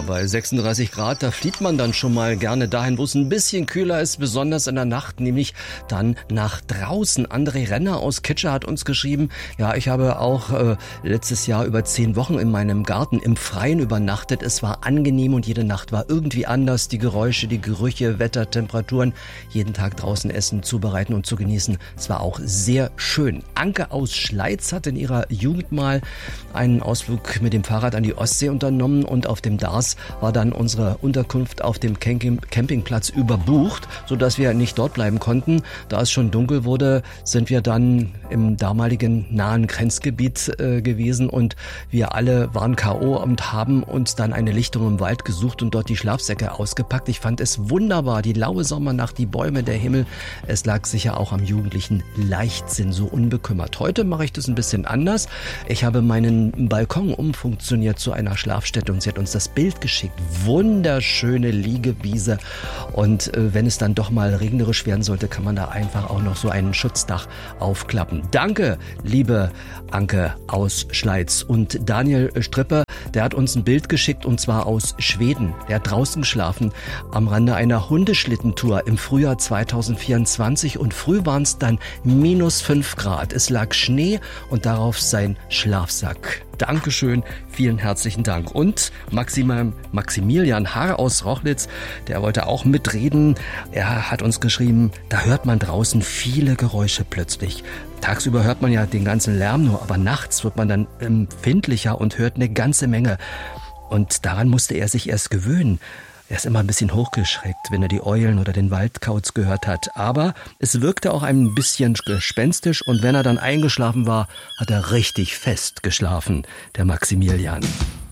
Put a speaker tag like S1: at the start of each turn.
S1: bei 36 Grad, da flieht man dann schon mal gerne dahin, wo es ein bisschen kühler ist, besonders in der Nacht, nämlich dann nach draußen. André Renner aus Kitscher hat uns geschrieben, ja, ich habe auch letztes Jahr über 10 Wochen in meinem Garten im Freien übernachtet. Es war angenehm und jede Nacht war irgendwie anders. Die Geräusche, die Gerüche, Wetter, Temperaturen, jeden Tag draußen essen, zubereiten und zu genießen. Es war auch sehr schön. Anke aus Schleiz hat in ihrer Jugend mal einen Ausflug mit dem Fahrrad an die Ostsee unternommen und auf dem Dars war dann unsere Unterkunft auf dem Campingplatz überbucht, sodass wir nicht dort bleiben konnten. Da es schon dunkel wurde, sind wir dann im damaligen nahen Grenzgebiet gewesen und wir alle waren K.O. und haben uns dann eine Lichtung im Wald gesucht und dort die Schlafsäcke ausgepackt. Ich fand es wunderbar, die laue Sommernacht, die Bäume, der Himmel. Es lag sicher auch am jugendlichen Leichtsinn, so unbekümmert. Heute mache ich das ein bisschen anders. Ich habe meinen Balkon umfunktioniert zu einer Schlafstätte und sie hat uns das Bild geschickt. Wunderschöne Liegewiese und wenn es dann doch mal regnerisch werden sollte, kann man da einfach auch noch so einen Schutzdach aufklappen. Danke, liebe Anke aus Schleiz. Und Daniel Stripper, der hat uns ein Bild geschickt und zwar aus Schweden. Der hat draußen geschlafen am Rande einer Hundeschlittentour im Frühjahr 2024 und früh waren es dann -5 Grad. Es lag Schnee und darauf sein Schlafsack. Dankeschön, vielen herzlichen Dank. Und Maximilian Haar aus Rochlitz, der wollte auch mitreden. Er hat uns geschrieben, da hört man draußen viele Geräusche plötzlich. Tagsüber hört man ja den ganzen Lärm nur, aber nachts wird man dann empfindlicher und hört eine ganze Menge. Und daran musste er sich erst gewöhnen. Er ist immer ein bisschen hochgeschreckt, wenn er die Eulen oder den Waldkauz gehört hat. Aber es wirkte auch ein bisschen gespenstisch und wenn er dann eingeschlafen war, hat er richtig fest geschlafen, der Maximilian.